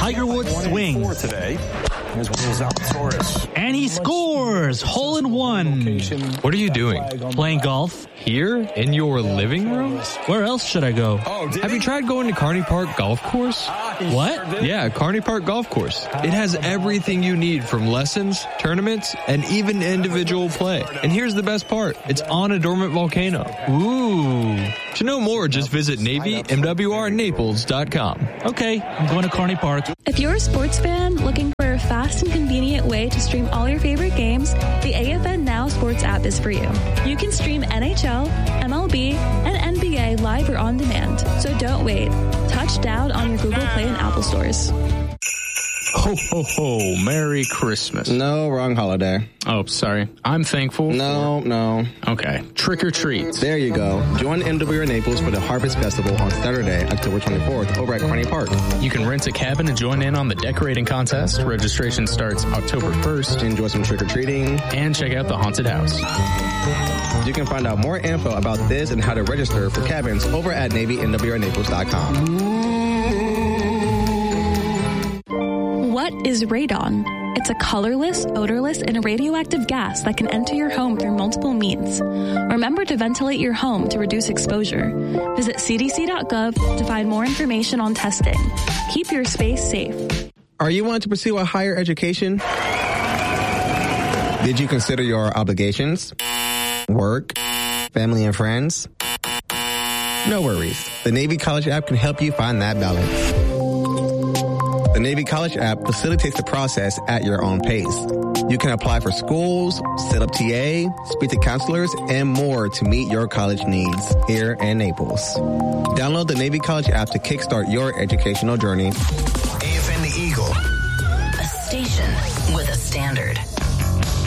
Tiger Woods swings. Today. And he scores! Hole in one. What are you doing? Playing golf. Here? In your living room? Where else should I go? Have you tried going to Kearney Park Golf Course? What? Yeah, Kearney Park Golf Course. It has everything you need from lessons, tournaments, and even individual play. And here's the best part. It's on a dormant volcano. Ooh. To know more, just visit NavyMWRNaples.com. Okay, I'm going to Kearney Park. If you're a sports fan looking for a fast and convenient way to stream all your favorite games, the AFN Now Sports app is for you. You can stream NHL, MLB, and NBA live or on demand. So don't wait. Touch down on your Google Play and Apple stores. Ho, ho, ho. Merry Christmas. No, wrong holiday. Oh, sorry. I'm thankful. No. Okay. Trick or treat. There you go. Join MWR Naples for the Harvest Festival on Saturday, October 24th, over at Kearney Park. You can rent a cabin and join in on the decorating contest. Registration starts October 1st. Enjoy some trick-or-treating. And check out the haunted house. You can find out more info about this and how to register for cabins over at NavyMWRNaples.com. What is radon? It's a colorless, odorless, and radioactive gas that can enter your home through multiple means. Remember to ventilate your home to reduce exposure. Visit cdc.gov to find more information on testing. Keep your space safe. Are you wanting to pursue a higher education? Did you consider your obligations? Work? Family and friends? No worries. The Navy College app can help you find that balance. The Navy College app facilitates the process at your own pace. You can apply for schools, set up TA, speak to counselors, and more to meet your college needs here in Naples. Download the Navy College app to kickstart your educational journey. AFN The Eagle